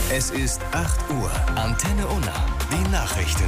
Es ist 8 Uhr. Antenne Unna. Die Nachrichten.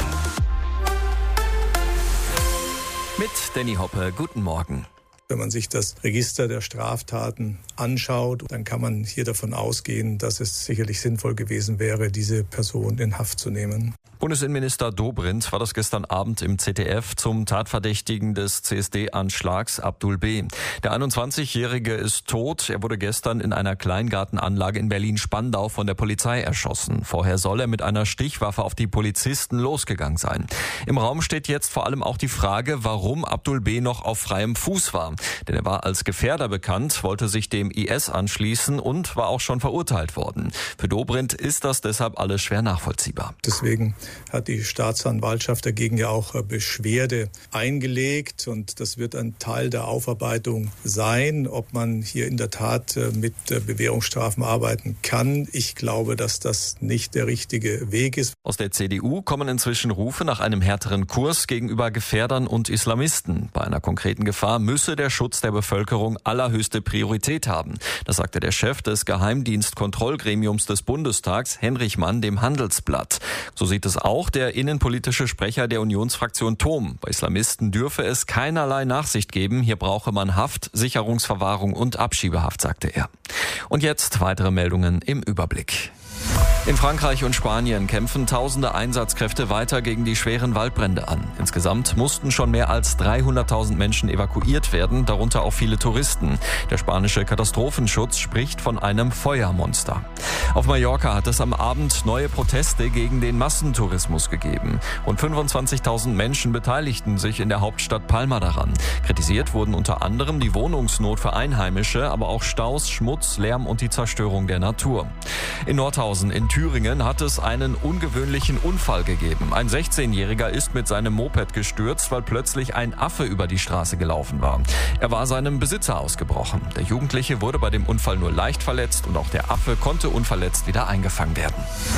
Mit Danny Hoppe, guten Morgen. Wenn man sich das Register der Straftaten anschaut, dann kann man hier davon ausgehen, dass es sicherlich sinnvoll gewesen wäre, diese Person in Haft zu nehmen. Bundesinnenminister Dobrindt war das gestern Abend im ZDF zum Tatverdächtigen des CSD-Anschlags Abdul B. Der 21-Jährige ist tot. Er wurde gestern in einer Kleingartenanlage in Berlin-Spandau von der Polizei erschossen. Vorher soll er mit einer Stichwaffe auf die Polizisten losgegangen sein. Im Raum steht jetzt vor allem auch die Frage, warum Abdul B. noch auf freiem Fuß war. Denn er war als Gefährder bekannt, wollte sich dem IS anschließen und war auch schon verurteilt worden. Für Dobrindt ist das deshalb alles schwer nachvollziehbar. Deswegen hat die Staatsanwaltschaft dagegen ja auch Beschwerde eingelegt und das wird ein Teil der Aufarbeitung sein, ob man hier in der Tat mit Bewährungsstrafen arbeiten kann. Ich glaube, dass das nicht der richtige Weg ist. Aus der CDU kommen inzwischen Rufe nach einem härteren Kurs gegenüber Gefährdern und Islamisten. Bei einer konkreten Gefahr müsse der Schutz der Bevölkerung allerhöchste Priorität haben. Das sagte der Chef des Geheimdienstkontrollgremiums des Bundestags, Henrich Mann, dem Handelsblatt. So sieht es auch der innenpolitische Sprecher der Unionsfraktion Thom. Bei Islamisten dürfe es keinerlei Nachsicht geben. Hier brauche man Haft, Sicherungsverwahrung und Abschiebehaft, sagte er. Und jetzt weitere Meldungen im Überblick. In Frankreich und Spanien kämpfen tausende Einsatzkräfte weiter gegen die schweren Waldbrände an. Insgesamt mussten schon mehr als 300.000 Menschen evakuiert werden, darunter auch viele Touristen. Der spanische Katastrophenschutz spricht von einem Feuermonster. Auf Mallorca hat es am Abend neue Proteste gegen den Massentourismus gegeben. Rund 25.000 Menschen beteiligten sich in der Hauptstadt Palma daran. Kritisiert wurden unter anderem die Wohnungsnot für Einheimische, aber auch Staus, Schmutz, Lärm und die Zerstörung der Natur. In Nordhausen in Thüringen hat es einen ungewöhnlichen Unfall gegeben. Ein 16-Jähriger ist mit seinem Moped gestürzt, weil plötzlich ein Affe über die Straße gelaufen war. Er war seinem Besitzer ausgebrochen. Der Jugendliche wurde bei dem Unfall nur leicht verletzt und auch der Affe konnte unverletzt wieder eingefangen werden.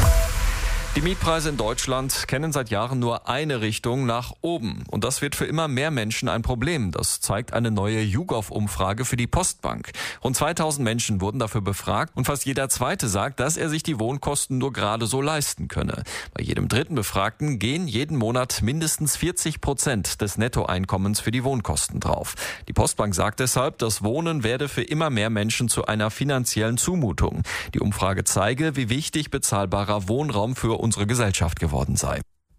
Die Mietpreise in Deutschland kennen seit Jahren nur eine Richtung, nach oben. Und das wird für immer mehr Menschen ein Problem. Das zeigt eine neue YouGov-Umfrage für die Postbank. Rund 2000 Menschen wurden dafür befragt und fast jeder Zweite sagt, dass er sich die Wohnkosten nur gerade so leisten könne. Bei jedem dritten Befragten gehen jeden Monat mindestens 40% des Nettoeinkommens für die Wohnkosten drauf. Die Postbank sagt deshalb, das Wohnen werde für immer mehr Menschen zu einer finanziellen Zumutung. Die Umfrage zeige, wie wichtig bezahlbarer Wohnraum für unsere Gesellschaft geworden sei.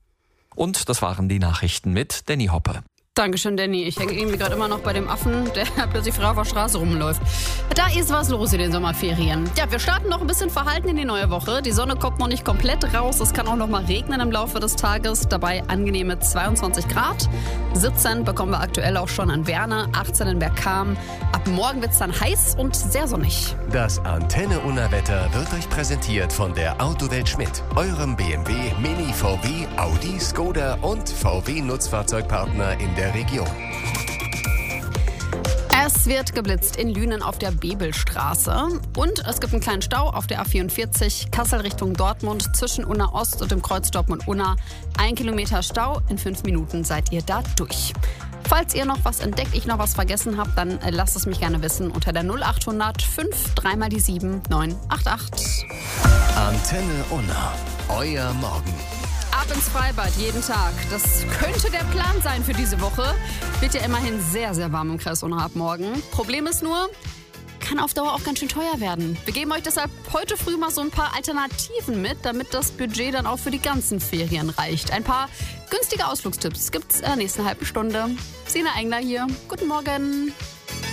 Und das waren die Nachrichten mit Danny Hoppe. Dankeschön, Danny. Ich hänge irgendwie gerade immer noch bei dem Affen, der plötzlich frei auf der Straße rumläuft. Da ist was los in den Sommerferien. Ja, wir starten noch ein bisschen verhalten in die neue Woche. Die Sonne kommt noch nicht komplett raus. Es kann auch noch mal regnen im Laufe des Tages. Dabei angenehme 22 Grad. 17 bekommen wir aktuell auch schon an Werne, 18 in Bergkamen. Ab morgen wird es dann heiß und sehr sonnig. Das Antenne Unna Wetter wird euch präsentiert von der Autowelt Schmidt, eurem BMW, Mini, VW, Audi, Skoda und VW Nutzfahrzeugpartner in der Region. Es wird geblitzt in Lünen auf der Bebelstraße und es gibt einen kleinen Stau auf der A44 Kassel Richtung Dortmund zwischen Unna Ost und dem Kreuz Dortmund-Unna. 1 Kilometer Stau, in 5 Minuten seid ihr da durch. Falls ihr noch was entdeckt, ich noch was vergessen habe, dann lasst es mich gerne wissen unter der 0800 5 3 mal die 7 988. Antenne Unna, euer Morgen. Ab ins Freibad, jeden Tag. Das könnte der Plan sein für diese Woche. Wird ja immerhin sehr, sehr warm im Kreis Unna ab morgen. Problem ist nur, kann auf Dauer auch ganz schön teuer werden. Wir geben euch deshalb heute früh mal so ein paar Alternativen mit, damit das Budget dann auch für die ganzen Ferien reicht. Ein paar günstige Ausflugstipps gibt's in der nächsten halben Stunde. Sina Engler hier. Guten Morgen.